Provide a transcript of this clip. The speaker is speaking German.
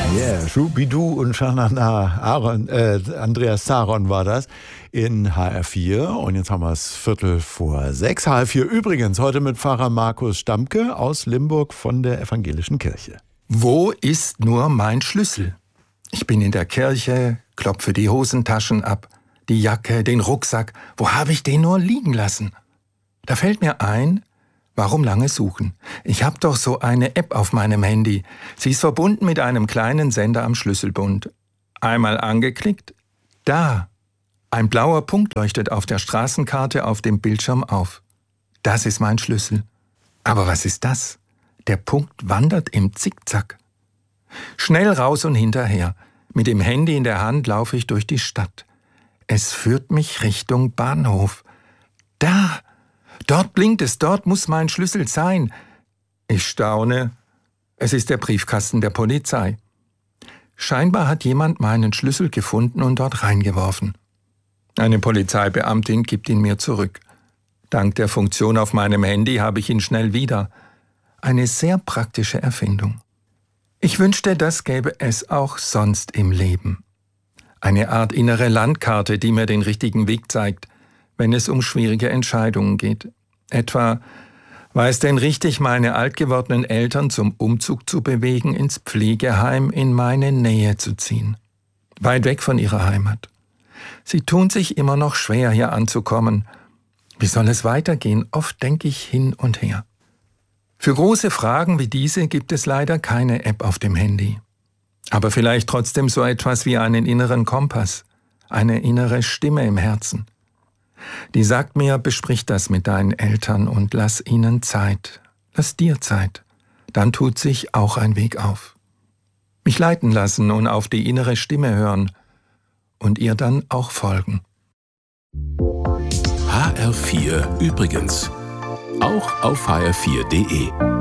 Yeah, Schubidu und Shanana Andreas Zaron war das in HR4. Und jetzt haben wir es 5:45. HR4 übrigens heute mit Pfarrer Markus Stamke aus Limburg von der Evangelischen Kirche. Wo ist nur mein Schlüssel? Ich bin in der Kirche, klopfe die Hosentaschen ab, die Jacke, den Rucksack. Wo habe ich den nur liegen lassen? Da fällt mir ein, warum lange suchen? Ich habe doch so eine App auf meinem Handy. Sie ist verbunden mit einem kleinen Sender am Schlüsselbund. Einmal angeklickt, da. Ein blauer Punkt leuchtet auf der Straßenkarte auf dem Bildschirm auf. Das ist mein Schlüssel. Aber was ist das? Der Punkt wandert im Zickzack. Schnell raus und hinterher. Mit dem Handy in der Hand laufe ich durch die Stadt. Es führt mich Richtung Bahnhof. Da! Dort blinkt es, dort muss mein Schlüssel sein. Ich staune. Es ist der Briefkasten der Polizei. Scheinbar hat jemand meinen Schlüssel gefunden und dort reingeworfen. Eine Polizeibeamtin gibt ihn mir zurück. Dank der Funktion auf meinem Handy habe ich ihn schnell wieder. Eine sehr praktische Erfindung. Ich wünschte, das gäbe es auch sonst im Leben. Eine Art innere Landkarte, die mir den richtigen Weg zeigt, wenn es um schwierige Entscheidungen geht. Etwa, war es denn richtig, meine alt gewordenen Eltern zum Umzug zu bewegen, ins Pflegeheim in meine Nähe zu ziehen? Weit weg von ihrer Heimat. Sie tun sich immer noch schwer, hier anzukommen. Wie soll es weitergehen? Oft denke ich hin und her. Für große Fragen wie diese gibt es leider keine App auf dem Handy. Aber vielleicht trotzdem so etwas wie einen inneren Kompass, eine innere Stimme im Herzen. Die sagt mir, besprich das mit deinen Eltern und lass ihnen Zeit. Lass dir Zeit. Dann tut sich auch ein Weg auf. Mich leiten lassen und auf die innere Stimme hören und ihr dann auch folgen. HR4 übrigens. Auch auf hr4.de.